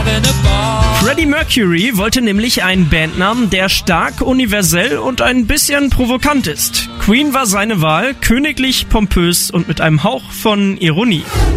Freddie Mercury wollte nämlich einen Bandnamen, der stark, universell und ein bisschen provokant ist. Queen war seine Wahl, königlich, pompös und mit einem Hauch von Ironie.